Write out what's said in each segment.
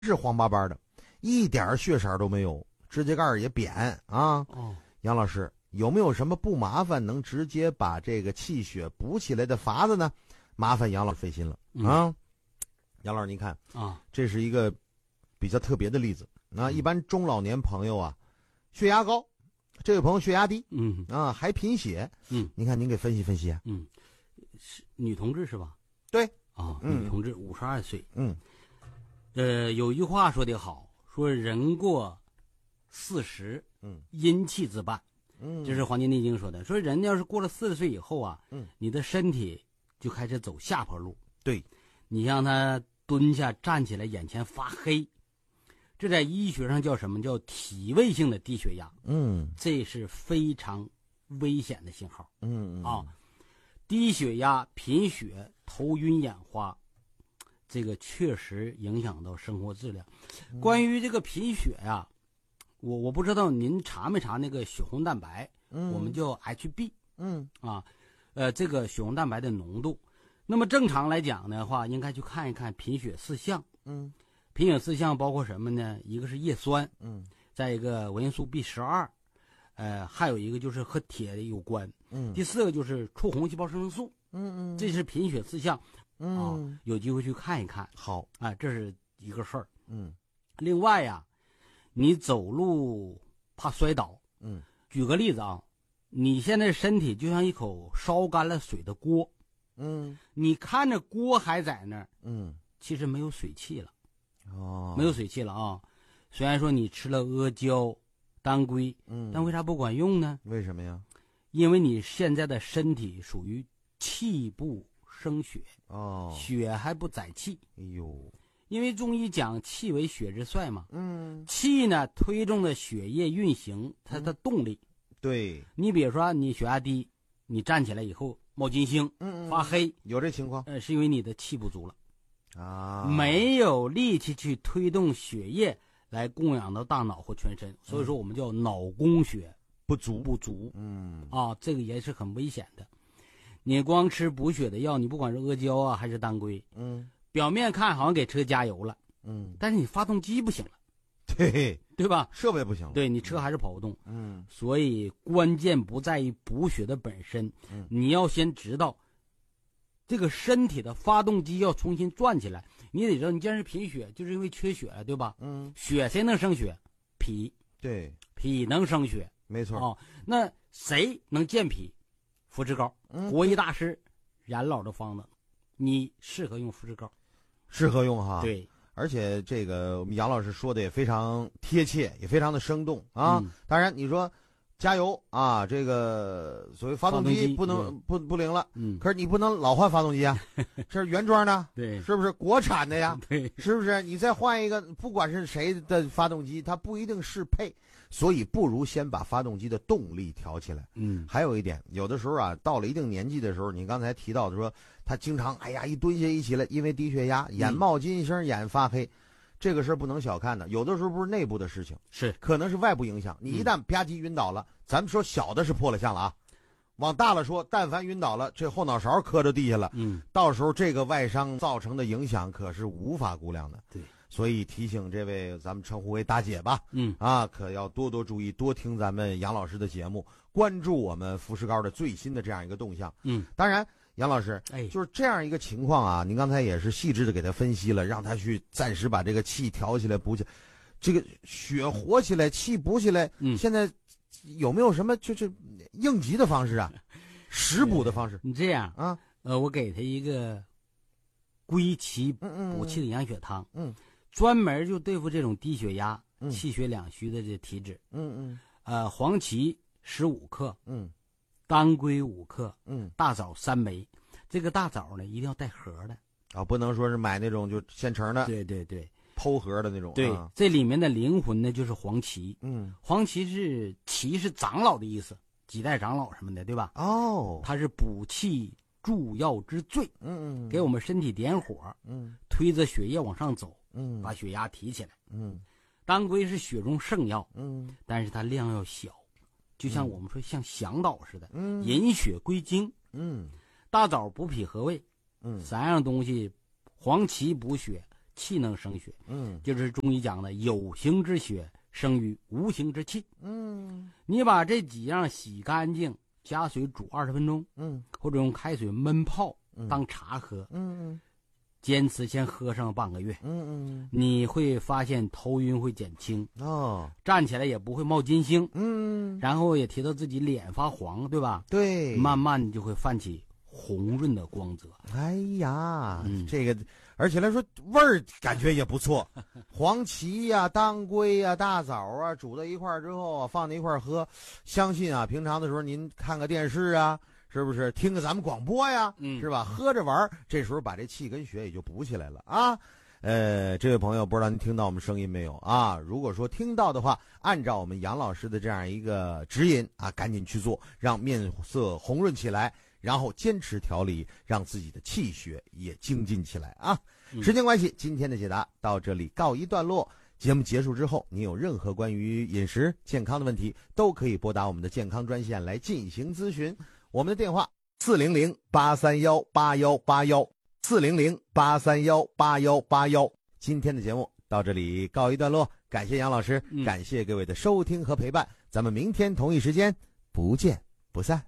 是黄巴巴的，一点血色都没有，指甲盖也扁啊。杨老师有没有什么不麻烦能直接把这个气血补起来的法子呢？麻烦杨老师费心了啊。杨老师您看啊，这是一个比较特别的例子。一般中老年朋友啊，血压高，这位朋友血压低，还贫血，您看您给分析分析啊。 是女同志是吧？ 对啊，女同志52岁。有一句话说得好，说人过40，阴气自半。这是《黄帝内经》说的，说人要是过了40岁以后啊，你的身体就开始走下坡路。 对， 你让他蹲下站起来，眼前发黑，这在医学上叫什么？叫体位性的低血压。这是非常危险的信号。低血压、贫血、头晕眼花，这个确实影响到生活质量。关于这个贫血呀，我不知道您查没查那个血红蛋白，我们叫 HB，这个血红蛋白的浓度。那么正常来讲的话，应该去看一看贫血4项。贫血4项包括什么呢？一个是叶酸，再一个维生素 B12，还有一个就是和铁有关。第4个就是促红细胞生成素。这是贫血4项。有机会去看一看。 好啊，这是一个事儿。另外呀，你走路怕摔倒。举个例子啊，你现在身体就像一口烧干了水的锅。你看着锅还在那儿，其实没有水汽了。没有水汽了啊。虽然说你吃了阿胶、当归，但为啥不管用呢？ 为什么呀？ 因为你现在的身体属于气不生血，血还不载气。因为中医讲气为血之帅嘛，气呢推动的血液运行，它的动力。 对， 你比如说你血压低，你站起来以后冒金星，发黑， 有这情况， 是因为你的气不足了没有力气去推动血液来供养到大脑或全身，所以说我们叫脑供血不足。这个也是很危险的。你光吃补血的药，你不管是阿胶啊还是当归，表面看好像给车加油了，但是你发动机不行了，对吧？ 设备不行了， 对，你车还是跑不动。所以关键不在于补血的本身，你要先知道这个身体的发动机要重新转起来。你得知道，你既然是贫血，就是因为缺血了，对吧？血谁能生血？脾。 对， 脾能生血， 没错。 那谁能健脾？肤质膏，国医大师冉老的方子，你适合用肤质膏， 适合用哈。 对， 而且这个我们杨老师说的也非常贴切，也非常的生动啊。当然你说加油啊，这个所谓发动机不能不灵了，可是你不能老换发动机啊，这是原装的， 对， 是不是国产的呀？ 对， 是不是？你再换一个，不管是谁的发动机，它不一定适配，所以不如先把发动机的动力调起来。还有一点，有的时候啊，到了一定年纪的时候，你刚才提到的说，他经常一蹲下一起来，因为低血压，眼冒金星，眼发黑。这个事儿不能小看的，有的时候不是内部的事情， 是可能是外部影响。你一旦吧唧晕倒了，咱们说小的是破了相了啊，往大了说，但凡晕倒了，这后脑勺磕着地下了，到时候这个外伤造成的影响可是无法估量的。 对， 所以提醒这位咱们称呼为大姐吧，可要多多注意，多听咱们杨老师的节目，关注我们福士膏的最新的这样一个动向。当然。杨老师，就是这样一个情况啊，您刚才也是细致的给他分析了，让他去暂时把这个气调起来补起来，这个血活起来，气补起来，现在有没有什么就是应急的方式啊，食补的方式？ 你这样啊，我给他一个归气补气的养血汤，专门就对付这种低血压、气血两虚的这体质。黄芪15克，当归5克，大枣3枚。这个大枣呢，一定要带核的不能说是买那种就现成的。 对对对， 剖核的那种。 对，这里面的灵魂呢就是黄芪。黄芪是长老的意思，几代长老什么的，对吧？它是补气助药之最。给我们身体点火，推着血液往上走，把血压提起来。当归是血中圣药，但是它量要小。就像我们说像向导似的，引血归经。大枣补脾和胃，3样东西，黄芪补血， 气能生血。就是中医讲的有形之血生于无形之气。你把这几样洗干净，加水煮20分钟，或者用开水焖泡当茶喝，坚持先喝上半个月，你会发现头晕会减轻，站起来也不会冒金星，然后也提到自己脸发黄，对吧？ 对， 慢慢你就会泛起红润的光泽。 哎呀，这个而且来说味儿感觉也不错，黄芪呀、当归呀、大枣啊，煮到一块儿之后啊，放在一块儿喝，相信啊，平常的时候您看个电视啊，是不是听个咱们广播呀，是吧？喝着玩，这时候把这气跟血也就补起来了啊。这位朋友，不知道您听到我们声音没有啊？如果说听到的话，按照我们杨老师的这样一个指引啊，赶紧去做，让面色红润起来，然后坚持调理，让自己的气血也精进起来啊。时间关系，今天的解答到这里告一段落。节目结束之后，您有任何关于饮食健康的问题，都可以拨打我们的健康专线来进行咨询。我们的电话400-831-8181，400-831-8181。今天的节目到这里告一段落，感谢杨老师，感谢各位的收听和陪伴，咱们明天同一时间不见不散。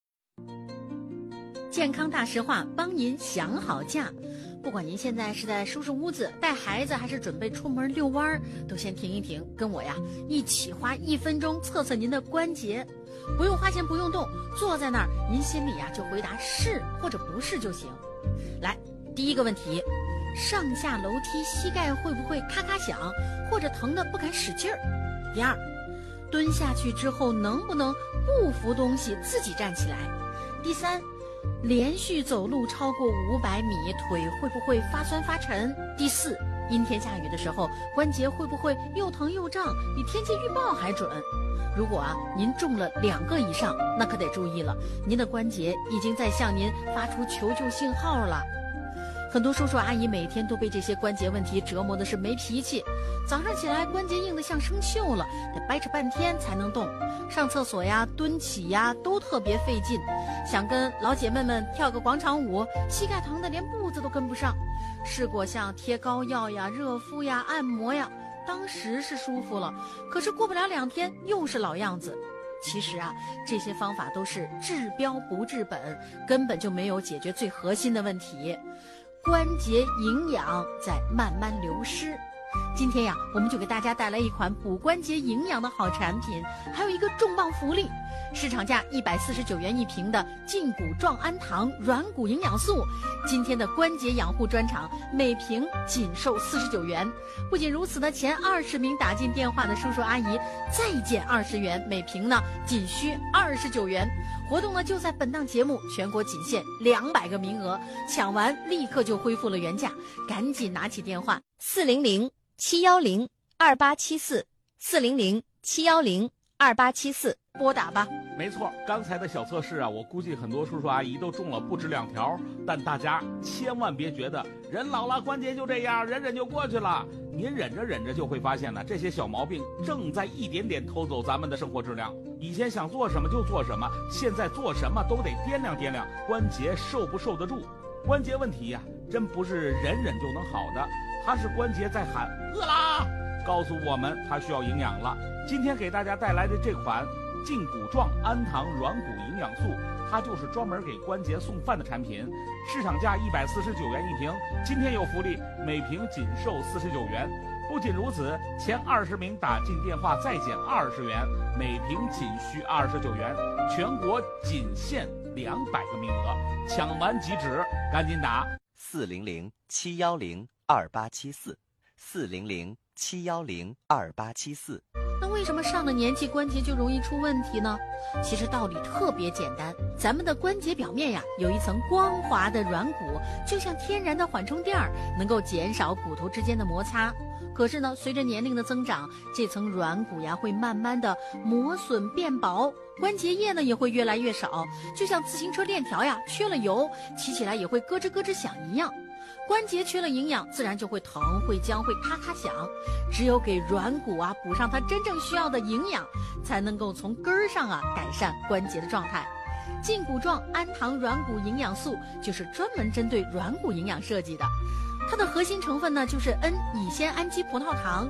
健康大实话，帮您想好假。不管您现在是在收拾屋子、带孩子，还是准备出门遛弯，都先停一停，跟我呀一起花1分钟测测您的关节。不用花钱，不用动，坐在那儿，您心里呀就回答是或者不是就行。来，第一个问题，上下楼梯膝盖会不会咔咔响，或者疼得不敢使劲儿？第二，蹲下去之后能不能不扶东西自己站起来？第三，连续走路超过500米，腿会不会发酸发沉？第四，阴天下雨的时候，关节会不会又疼又胀，比天气预报还准？如果您中了2个以上，那可得注意了，您的关节已经在向您发出求救信号了。很多叔叔阿姨每天都被这些关节问题折磨的是没脾气，早上起来关节硬得像生锈了，得掰扯半天才能动，上厕所呀、蹲起呀都特别费劲，想跟老姐妹们跳个广场舞，膝盖疼得连步子都跟不上。试过像贴膏药呀、热敷呀、按摩呀，当时是舒服了，可是过不了2天又是老样子。其实这些方法都是治标不治本，根本就没有解决最核心的问题。关节营养在慢慢流失。今天呀，我们就给大家带来一款补关节营养的好产品，还有一个重磅福利，市场价149元一瓶的胫骨状氨糖软骨营养素，今天的关节养护专场每瓶仅售49元。不仅如此呢，前20名打进电话的叔叔阿姨再减20元，每瓶呢仅需29元。活动呢就在本档节目，全国仅限200个名额，抢完立刻就恢复了原价，赶紧拿起电话 400-710-2874，400-710-2874， 拨打吧。 没错，刚才的小测试我估计很多叔叔阿姨都中了不止2条，但大家千万别觉得人老了关节就这样，忍忍就过去了。您忍着忍着就会发现呢，这些小毛病正在一点点偷走咱们的生活质量。以前想做什么就做什么，现在做什么都得掂量掂量关节受不受得住。关节问题真不是忍忍就能好的，它是关节在喊饿啦，告诉我们它需要营养了。今天给大家带来的这款胫骨状氨糖软骨营养素，它就是专门给关节送饭的产品，市场价149元一瓶，今天有福利，每瓶仅售49元。不仅如此，前20名打进电话再减20元，每瓶仅需29元，全国仅限200个名额，抢完即止，赶紧打 400-710-2874，400-710-2874。 那为什么上了年纪关节就容易出问题呢？其实道理特别简单，咱们的关节表面有一层光滑的软骨，就像天然的缓冲垫，能够减少骨头之间的摩擦。可是呢，随着年龄的增长，这层软骨会慢慢的磨损变薄，关节液呢也会越来越少，就像自行车链条缺了油，骑起来也会咯吱咯吱响一样。关节缺了营养，自然就会疼、会僵、会咔咔响。只有给软骨补上它真正需要的营养，才能够从根儿上改善关节的状态。胫骨状氨糖软骨营养素就是专门针对软骨营养设计的， 它的核心成分呢就是 N 乙酰氨基葡萄糖。